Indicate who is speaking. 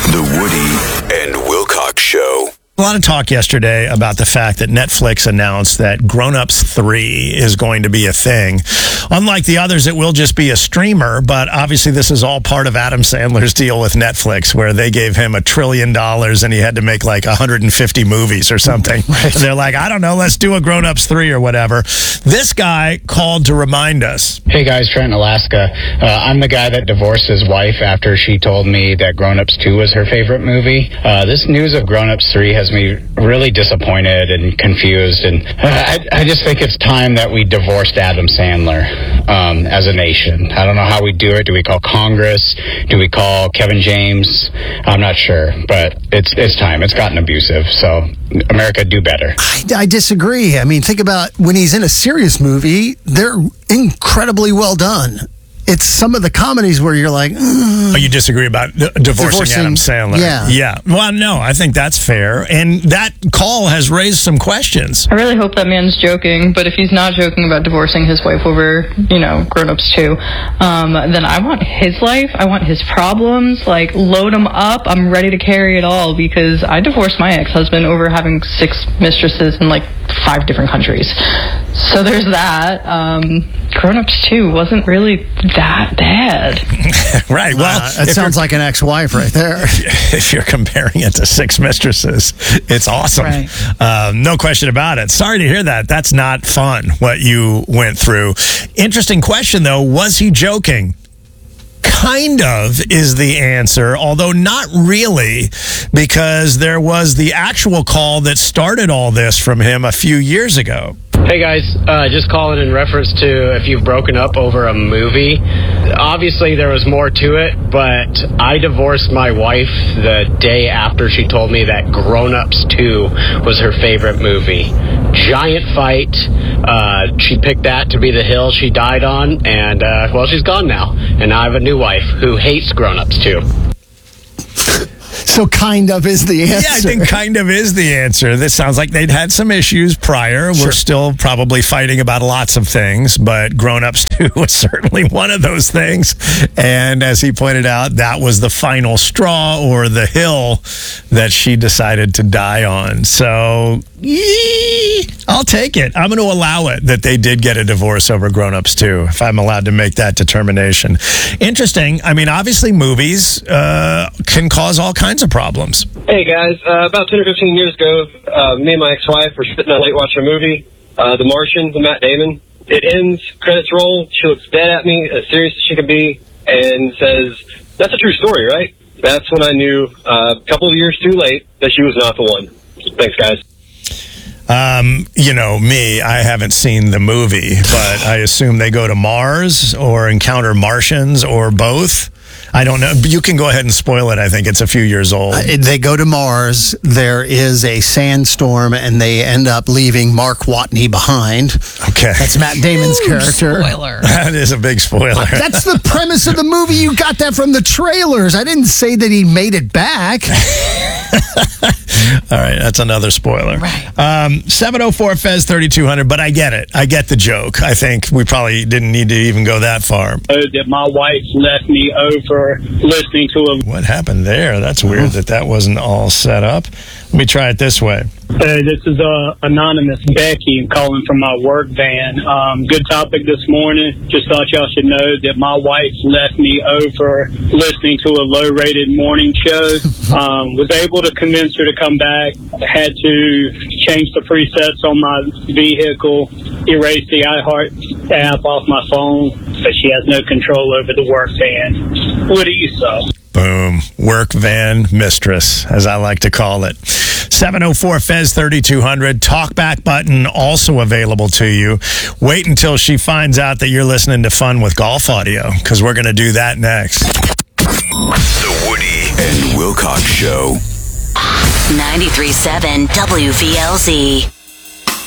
Speaker 1: The Woody and Wilcox Show.
Speaker 2: A lot of talk yesterday about the fact that Netflix announced that Grown Ups 3 is going to be a thing. Unlike the others, it will just be a streamer, but obviously this is all part of Adam Sandler's deal with Netflix, where they gave him $1 trillion and he had to make like 150 movies or something. Right. They're like, I don't know, let's do a Grown Ups 3 or whatever. This guy called to remind us.
Speaker 3: Hey guys, Trent, Alaska. I'm the guy that divorced his wife after she told me that Grown Ups 2 was her favorite movie. This news of Grown Ups 3 has me really disappointed and confused, and I just think it's time that we divorced Adam Sandler as a nation. I don't know how we do it. Do we call Congress? Do we call Kevin James? I'm not sure, but it's time. It's gotten abusive, so America, do better.
Speaker 4: I disagree. I mean, think about when he's in a serious movie, they're incredibly well done. It's some of the comedies where you're like,
Speaker 2: Oh, you disagree about divorcing Adam Sandler?
Speaker 4: Yeah.
Speaker 2: Well, no, I think that's fair. And that call has raised some questions.
Speaker 5: I really hope that man's joking, but if he's not joking about divorcing his wife over, Grown Ups 2, then I want his life. I want his problems. Like, load him up. I'm ready to carry it all, because I divorced my ex-husband over having 6 mistresses in, 5 different countries. So there's that. Grown Ups 2 wasn't really that bad.
Speaker 2: Right. Well,
Speaker 4: that sounds like an ex-wife right there.
Speaker 2: If you're comparing it to 6 mistresses, it's awesome.
Speaker 5: Right.
Speaker 2: No question about it. Sorry to hear that. That's not fun, what you went through. Interesting question, though. Was he joking? Kind of is the answer, although not really, because there was the actual call that started all this from him a few years ago.
Speaker 6: Hey guys, just calling in reference to if you've broken up over a movie. Obviously there was more to it, but I divorced my wife the day after she told me that Grown Ups 2 was her favorite movie. Giant fight. She picked that to be the hill she died on, and she's gone now. And I have a new wife who hates Grown Ups 2.
Speaker 4: So kind of is the answer.
Speaker 2: Yeah, I think kind of is the answer. This sounds like they'd had some issues prior. Sure. We're still probably fighting about lots of things, but Grown Ups 2 was certainly one of those things. And as he pointed out, that was the final straw, or the hill that she decided to die on. So, I'll take it. I'm going to allow it that they did get a divorce over Grown Ups 2, if I'm allowed to make that determination. Interesting. I mean, obviously movies can cause all kinds of problems.
Speaker 7: Hey guys, about 10 or 15 years ago, me and my ex-wife were sitting up late watching a movie, The Martian, with Matt Damon. It ends, credits roll, she looks dead at me, as serious as she can be, and says, "That's a true story, right?" That's when I knew, a couple of years too late, that she was not the one. Thanks, guys.
Speaker 2: Me, I haven't seen the movie, but I assume they go to Mars or encounter Martians or both. I don't know. You can go ahead and spoil it. I think it's a few years old.
Speaker 4: They go to Mars. There is a sandstorm, and they end up leaving Mark Watney behind.
Speaker 2: Okay.
Speaker 4: That's Matt Damon's character.
Speaker 5: Spoiler.
Speaker 2: That is a big spoiler.
Speaker 4: That's the premise of the movie. You got that from the trailers. I didn't say that he made it back.
Speaker 2: All right, that's another spoiler.
Speaker 5: Right.
Speaker 2: 704 Fez 3200, but I get it. I get the joke. I think we probably didn't need to even go that far.
Speaker 8: That my wife left me over listening to a...
Speaker 2: What happened there? That's weird that wasn't all set up. Let me try it this way.
Speaker 8: This is anonymous Becky calling from my work van. Good topic this morning. Just thought y'all should know that my wife left me over listening to a low-rated morning show. Was able to convince her to come back. Had to change the presets on my vehicle, erase the iHeart app off my phone, so she has no control over the work van. What do you say?
Speaker 2: Boom. Work van mistress, as I like to call it. 704 Fez 3200. Talkback button also available to you. Wait until she finds out that you're listening to Fun with Golf Audio, because we're going to do that next.
Speaker 1: The Woody and Wilcox Show.
Speaker 9: 93.7 WVLZ.